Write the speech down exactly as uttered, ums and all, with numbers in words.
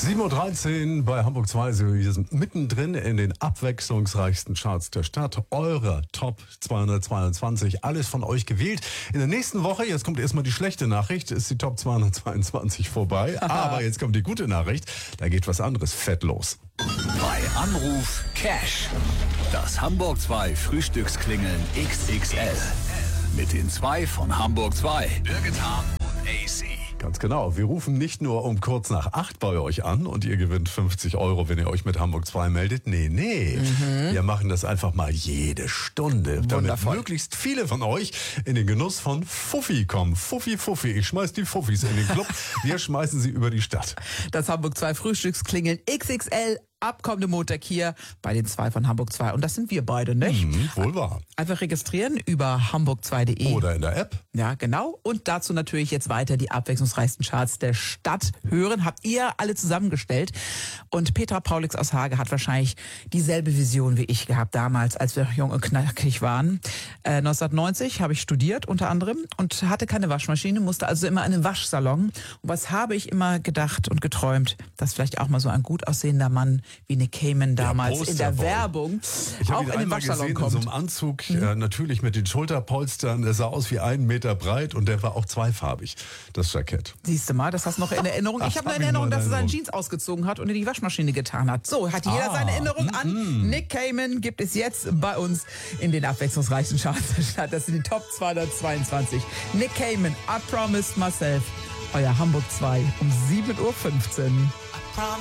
sieben Uhr dreizehn bei Hamburg zwei. Wir sind mittendrin in den abwechslungsreichsten Charts der Stadt. Eure Top zweihundertzweiundzwanzig. Alles von euch gewählt. In der nächsten Woche, jetzt kommt erstmal die schlechte Nachricht, ist die Top zweihundertzweiundzwanzig vorbei. Aber jetzt kommt die gute Nachricht. Da geht was anderes fett los. Bei Anruf Cash. Das Hamburg zwei Frühstücksklingeln X X L. Mit den zwei von Hamburg zwei. Birgit Hahn und A C. Ganz genau. Wir rufen nicht nur um kurz nach acht bei euch an und ihr gewinnt fünfzig Euro, wenn ihr euch mit Hamburg zwei meldet. Nee, nee. Mhm. Wir machen das einfach mal jede Stunde, damit Wundervoll. möglichst viele von euch in den Genuss von Fuffi kommen. Fuffi, Fuffi. Ich schmeiß die Fuffis in den Club. Wir schmeißen sie über die Stadt. Das Hamburg zwei Frühstücksklingeln X X L ab kommende Montag hier bei den zwei von Hamburg zwei. Und das sind wir beide, nicht? Mhm, wohl wahr. Einfach registrieren über hamburg zwei punkt de. Oder in der App. Ja, genau. Und dazu natürlich jetzt weiter die abwechslungsreichsten Charts der Stadt hören. Habt ihr alle zusammengestellt. Und Petra Paulix aus Hage hat wahrscheinlich dieselbe Vision wie ich gehabt damals, als wir jung und knackig waren. Äh, neunzehnhundertneunzig habe ich studiert unter anderem und hatte keine Waschmaschine, musste also immer in einen Waschsalon. Und was habe ich immer gedacht und geträumt, dass vielleicht auch mal so ein gut aussehender Mann wie Nick Cayman damals ja, in der Werbung ich auch ihn in den einmal Waschsalon gesehen, kommt. in so einem Anzug, mhm. äh, natürlich mit den Schulterpolstern. Der sah aus wie einen Meter breit und der war auch zweifarbig, das Jackett. Siehst du mal, das hast du noch in Erinnerung. Ach, ich habe hab eine Erinnerung, ich dass er seine Erinnerung. Jeans ausgezogen hat und in die Waschmaschine getan hat. So, hat jeder Ah, seine Erinnerung an. mm-mm. Nick Cayman gibt es jetzt bei uns in den abwechslungsreichsten Charts der Stadt. Das sind die Top zweihundertzweiundzwanzig. Nick Cayman, I Promised Myself. Euer Hamburg zwei um sieben Uhr fünfzehn.